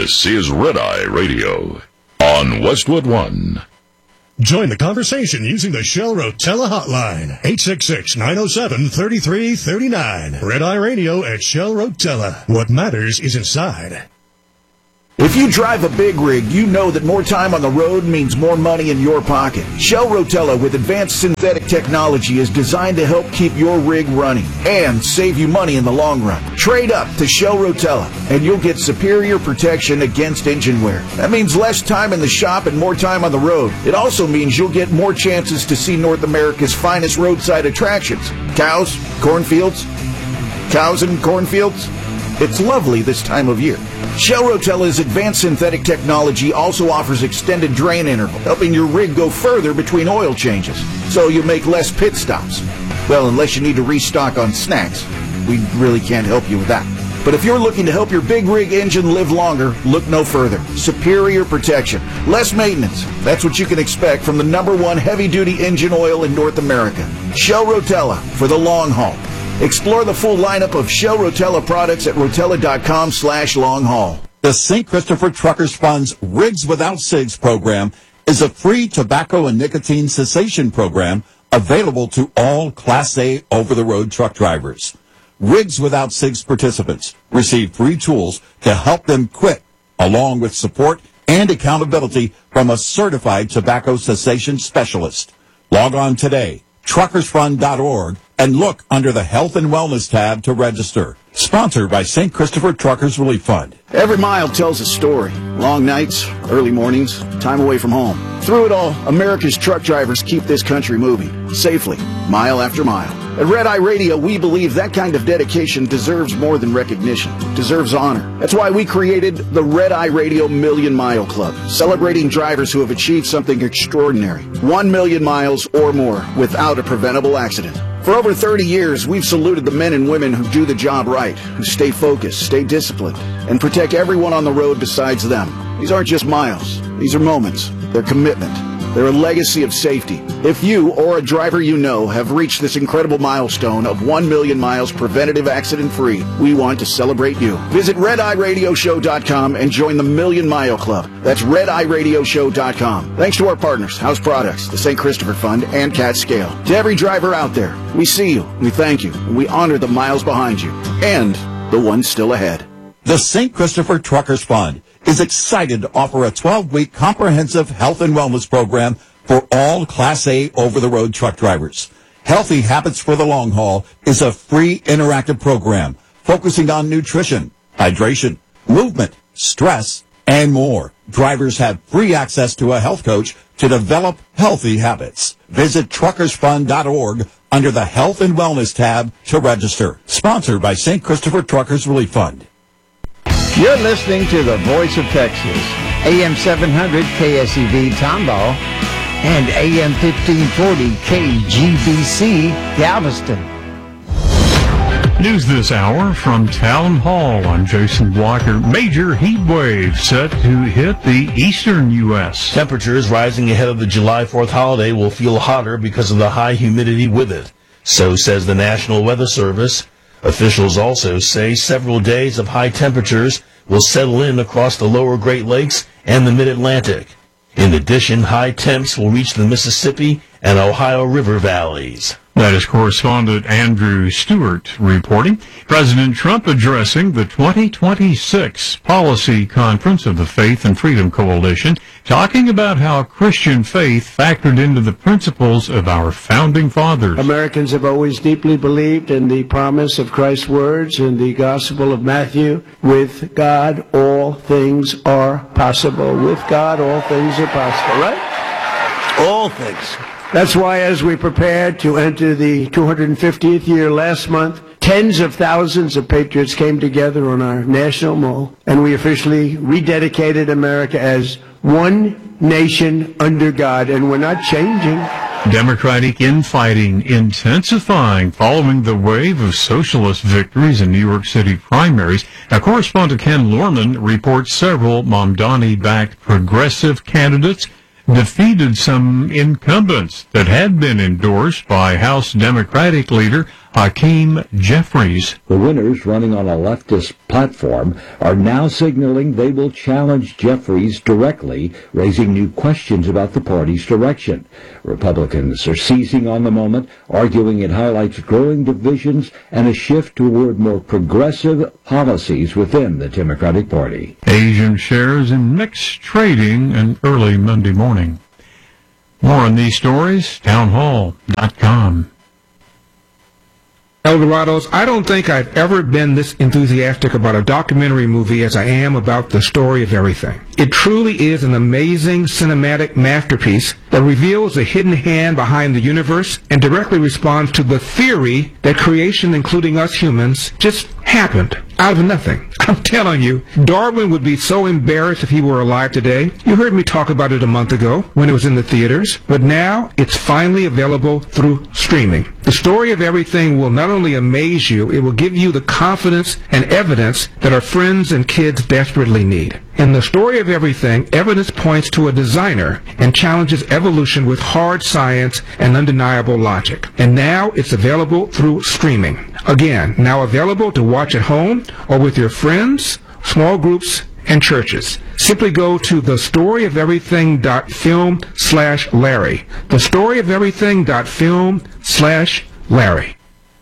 This is Red Eye Radio on Westwood One. Join the conversation using the Shell Rotella hotline, 866-907-3339. Red Eye Radio at Shell Rotella. What matters is inside. If you drive a big rig, you know that more time on the road means more money in your pocket. Shell Rotella with advanced synthetic technology is designed to help keep your rig running and save you money in the long run. Trade up to Shell Rotella and you'll get superior protection against engine wear. That means less time in the shop and more time on the road. It also means you'll get more chances to see North America's finest roadside attractions. Cows, cornfields, cows and cornfields. It's lovely this time of year. Shell Rotella's advanced synthetic technology also offers extended drain interval, helping your rig go further between oil changes, so you make less pit stops. Well, unless you need to restock on snacks. We really can't help you with that. But if you're looking to help your big rig engine live longer, look no further. Superior protection, less maintenance. That's what you can expect from the #1 heavy-duty engine oil in North America. Shell Rotella for the long haul. Explore the full lineup of Shell Rotella products at rotella.com/long haul. The St. Christopher Truckers Fund's Rigs Without Cigs program is a free tobacco and nicotine cessation program available to all Class A over-the-road truck drivers. Rigs Without Cigs participants receive free tools to help them quit, along with support and accountability from a certified tobacco cessation specialist. Log on today, truckersfund.org, and look under the Health and Wellness tab to register. Sponsored by St. Christopher Truckers Relief Fund. Every mile tells a story. Long nights, early mornings, time away from home. Through it all, America's truck drivers keep this country moving, safely, mile after mile. At Red Eye Radio, we believe that kind of dedication deserves more than recognition. It deserves honor. That's why we created the Red Eye Radio Million Mile Club, celebrating drivers who have achieved something extraordinary. 1 million miles or more without a preventable accident. For over 30 years, we've saluted the men and women who do the job right, who stay focused, stay disciplined, and protect everyone on the road besides them. These aren't just miles. These are moments. They're commitment. They're a legacy of safety. If you or a driver you know have reached this incredible milestone of 1 million miles preventative accident-free, we want to celebrate you. Visit RedEyeRadioShow.com and join the Million Mile Club. That's RedEyeRadioShow.com. Thanks to our partners, House Products, the St. Christopher Fund, and Cat Scale. To every driver out there, we see you, we thank you, and we honor the miles behind you, and the ones still ahead. The St. Christopher Truckers Fund is excited to offer a 12-week comprehensive health and wellness program for all Class A over-the-road truck drivers. Healthy Habits for the Long Haul is a free interactive program focusing on nutrition, hydration, movement, stress, and more. Drivers have free access to a health coach to develop healthy habits. Visit truckersfund.org under the Health and Wellness tab to register. Sponsored by St. Christopher Truckers Relief Fund. You're listening to the Voice of Texas, AM 700 KSEV Tomball and AM 1540 KGBC Galveston. News this hour from Town Hall. I'm Jason Blocker. Major heat wave set to hit the eastern U.S. Temperatures rising ahead of the July 4th holiday will feel hotter because of the high humidity with it. So says the National Weather Service. Officials also say several days of high temperatures will settle in across the lower Great Lakes and the Mid-Atlantic. In addition, high temps will reach the Mississippi and Ohio River valleys. That is correspondent Andrew Stewart reporting. President Trump addressing the 2026 Policy Conference of the Faith and Freedom Coalition, talking about how Christian faith factored into the principles of our founding fathers. Americans have always deeply believed in the promise of Christ's words in the Gospel of Matthew. With God, all things are possible. With God, all things are possible, right? All things. That's why as we prepared to enter the 250th year last month, tens of thousands of patriots came together on our national mall, and we officially rededicated America as one nation under God, and we're not changing. Democratic infighting intensifying following the wave of socialist victories in New York City primaries. Now, correspondent Ken Lorman reports several Mamdani-backed progressive candidates defeated some incumbents that had been endorsed by House Democratic leader Hakeem Jeffries. The winners, running on a leftist platform are now signaling they will challenge Jeffries directly, raising new questions about the party's direction. Republicans are seizing on the moment, arguing it highlights growing divisions and a shift toward more progressive policies within the Democratic Party. Asian shares in mixed trading an early Monday morning. More on these stories, townhall.com. Eldorados, I don't think I've ever been this enthusiastic about a documentary movie as I am about The Story of Everything. It truly is an amazing cinematic masterpiece that reveals the hidden hand behind the universe and directly responds to the theory that creation, including us humans, just happened out of nothing. I'm telling you, Darwin would be so embarrassed if he were alive today. You heard me talk about it a month ago when it was in the theaters, but now it's finally available through streaming. The Story of Everything will not only amaze you, it will give you the confidence and evidence that our friends and kids desperately need. In The Story of Everything, evidence points to a designer and challenges evolution with hard science and undeniable logic. And now it's available through streaming. Again, now available to watch at home or with your friends, small groups, and churches. Simply go to thestoryoferything.film/Larry. Thestoryoferything.film/Larry.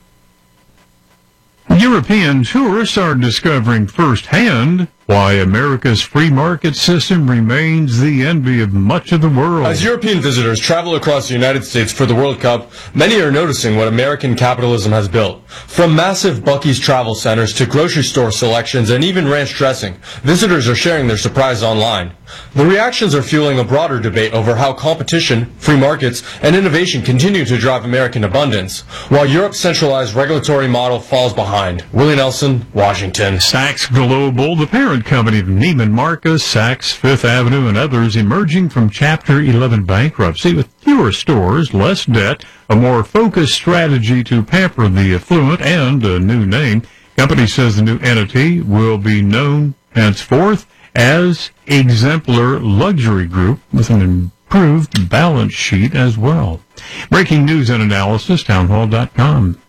European tourists are discovering firsthand why America's free market system remains the envy of much of the world. As European visitors travel across the United States for the World Cup, many are noticing what American capitalism has built. From massive Buc-ee's travel centers to grocery store selections and even ranch dressing, visitors are sharing their surprise online. The reactions are fueling a broader debate over how competition, free markets, and innovation continue to drive American abundance, while Europe's centralized regulatory model falls behind. Willie Nelson, Washington. Saks Global, the parent company of Neiman Marcus, Saks, Fifth Avenue, and others, emerging from Chapter 11 bankruptcy with fewer stores, less debt, a more focused strategy to pamper the affluent, and a new name. Company says the new entity will be known henceforth as Exemplar Luxury Group, with an improved balance sheet as well. Breaking news and analysis, townhall.com.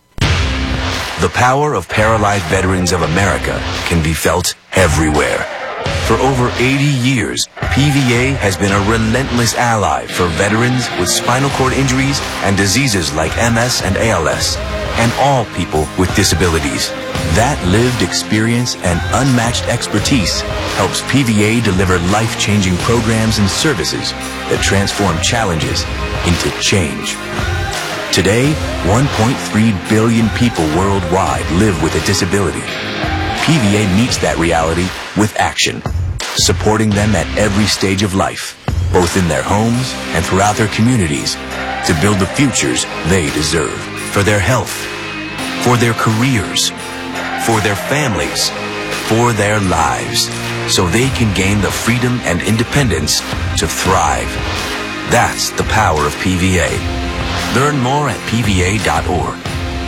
The power of paralyzed veterans of America can be felt everywhere. For over 80 years, PVA has been a relentless ally for veterans with spinal cord injuries and diseases like MS and ALS, and all people with disabilities. That lived experience and unmatched expertise helps PVA deliver life-changing programs and services that transform challenges into change. Today, 1.3 billion people worldwide live with a disability. PVA meets that reality with action, supporting them at every stage of life, both in their homes and throughout their communities, to build the futures they deserve, for their health, for their careers, for their families, for their lives, so they can gain the freedom and independence to thrive. That's the power of PVA. Learn more at PVA.org.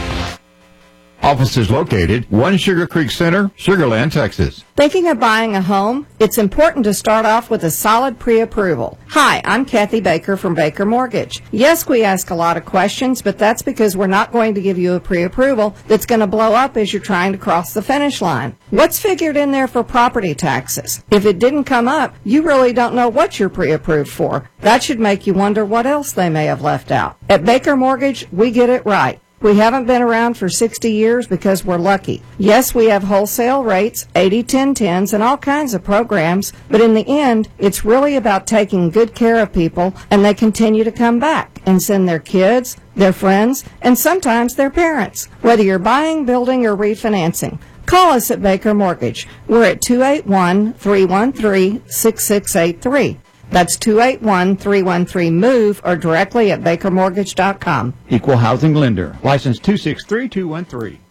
Offices located 1 Sugar Creek Center, Sugar Land, Texas. Thinking of buying a home? It's important to start off with a solid pre-approval. Hi, I'm Kathy Baker from Baker Mortgage. Yes, we ask a lot of questions, but that's because we're not going to give you a pre-approval that's going to blow up as you're trying to cross the finish line. What's figured in there for property taxes? If it didn't come up, you really don't know what you're pre-approved for. That should make you wonder what else they may have left out. At Baker Mortgage, we get it right. We haven't been around for 60 years because we're lucky. Yes, we have wholesale rates, 80-10-10s, and all kinds of programs, but in the end, it's really about taking good care of people, and they continue to come back and send their kids, their friends, and sometimes their parents. Whether you're buying, building, or refinancing, call us at Baker Mortgage. We're at 281-313-6683. That's 281-313-MOVE or directly at bakermortgage.com. Equal housing lender. License 263213.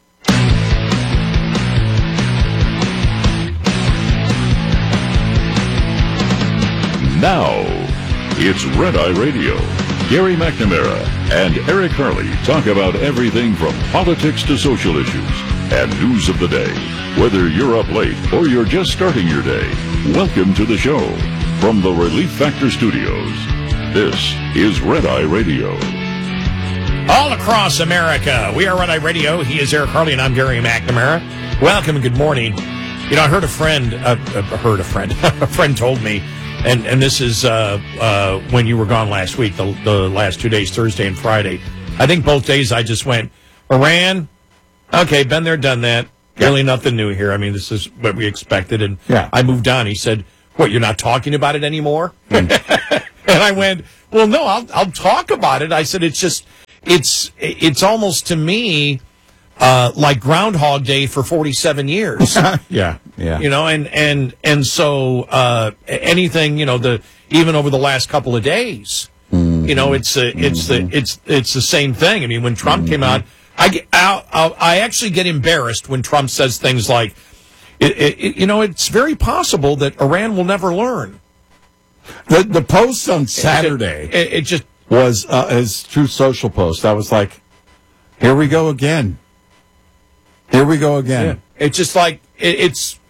Now, it's Red Eye Radio. Gary McNamara and Eric Harley talk about everything from politics to social issues and news of the day. Whether you're up late or you're just starting your day, welcome to the show. From the Relief Factor Studios, this is Red Eye Radio. all across America. We are Red Eye Radio. He is Eric Harley, and I'm Gary McNamara. Welcome and good morning. You know, I heard a friend, a friend told me, and this is when you were gone last week, the last 2 days, Thursday and Friday. I think both days I just went, Iran, okay, been there, done that. Really nothing new here. I mean, this is what we expected. And I moved on. He said, what, you're not talking about it anymore? And I went, well, no, I'll talk about it. I said, it's almost to me like Groundhog Day for 47 years. Yeah. You know, and so anything, you know, even over the last couple of days, you know, it's the same thing. I mean, when Trump came out, I actually get embarrassed when Trump says things like, you know, it's very possible that Iran will never learn. The post on Saturday it just was his Truth Social post. I was like, here we go again. Here we go again. Yeah. It's just like it's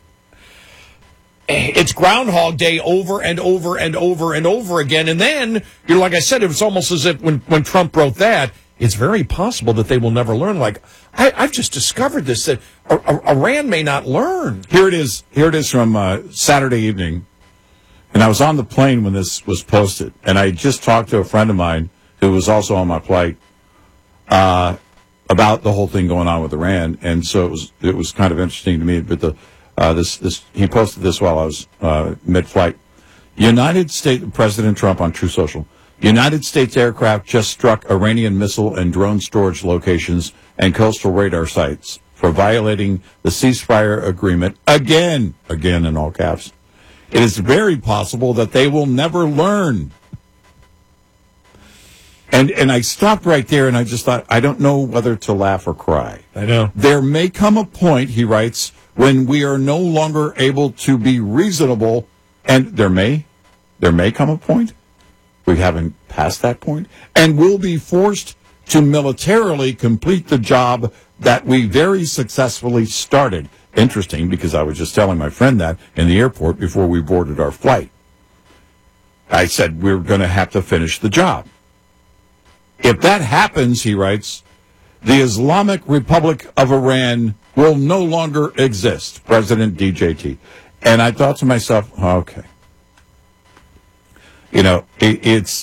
Groundhog Day over and over and over and over again. And then, you know, like I said, it was almost as if when Trump wrote that, it's very possible that they will never learn. Like, I've just discovered this, that Iran may not learn. Here it is from Saturday evening. And I was on the plane when this was posted. And I just talked to a friend of mine who was also on my flight about the whole thing going on with Iran. And so it was kind of interesting to me. But he posted this while I was mid-flight. United States President Trump on Truth Social. United States aircraft just struck Iranian missile and drone storage locations and coastal radar sites for violating the ceasefire agreement again in all caps. It is very possible that they will never learn. And I stopped right there and I just thought, I don't know whether to laugh or cry. I know. There may come a point, he writes, when we are no longer able to be reasonable, and there may come a point. We haven't passed that point, and we'll be forced to militarily complete the job that we very successfully started. Interesting, because I was just telling my friend that in the airport before we boarded our flight. I said we're going to have to finish the job. If that happens, he writes, the Islamic Republic of Iran will no longer exist, President DJT. And I thought to myself, okay. You know, it's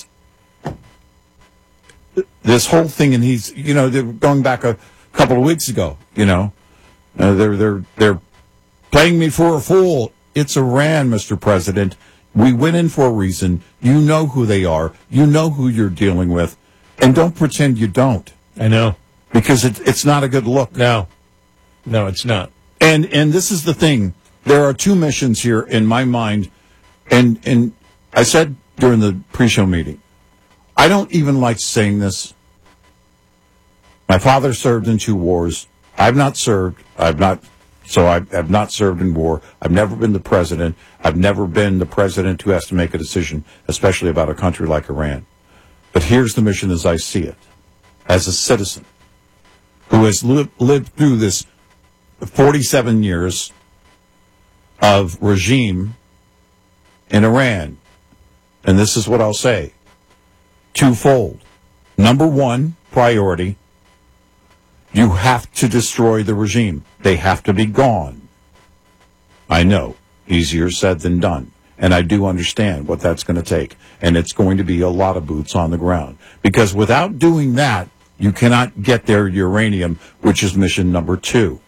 this whole thing, and he's, you know, they're going back a couple of weeks ago, you know, they're playing me for a fool. It's Iran, Mr. President. We went in for a reason. You know who they are. You know who you're dealing with, and don't pretend you don't. I know, because it's not a good look. No, it's not. And this is the thing. There are two missions here in my mind, and I said during the pre-show meeting, I don't even like saying this. My father served in 2 wars. I've not served. I have not served in war. I've never been the president. I've never been the president who has to make a decision, especially about a country like Iran. But here's the mission as I see it. As a citizen who has lived through this 47 years of regime in Iran, and this is what I'll say, twofold. Number one, priority, you have to destroy the regime. They have to be gone. I know, easier said than done, and I do understand what that's going to take, and it's going to be a lot of boots on the ground, because without doing that, you cannot get their uranium, which is mission number 2.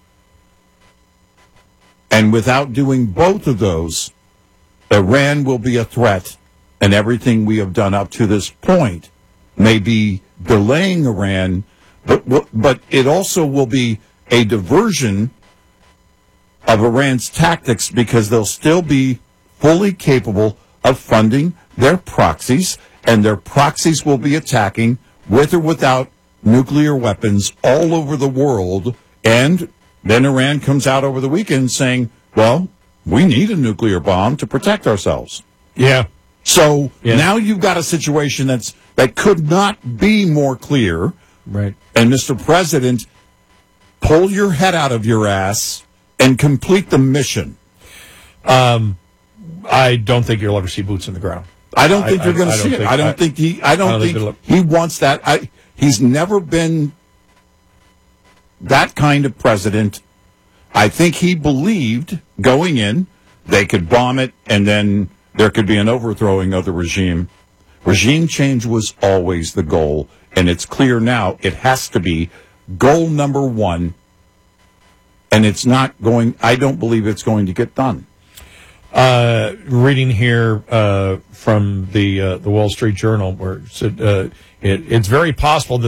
And without doing both of those, Iran will be a threat, and everything we have done up to this point may be delaying Iran, but it also will be a diversion of Iran's tactics, because they'll still be fully capable of funding their proxies, and their proxies will be attacking with or without nuclear weapons all over the world. And then Iran comes out over the weekend saying, well, we need a nuclear bomb to protect ourselves. Yeah. So now you've got a situation that could not be more clear. Right. And Mr. President, pull your head out of your ass and complete the mission. I don't think you'll ever see boots on the ground. I don't think you're going to see it. I don't think he wants that. He's never been that kind of president. I think he believed going in they could bomb it and then there could be an overthrowing of the regime. Regime change was always the goal, and it's clear now it has to be goal number one, and it's not going, I don't believe it's going to get done. Reading here from the Wall Street Journal, where it said, it's very possible that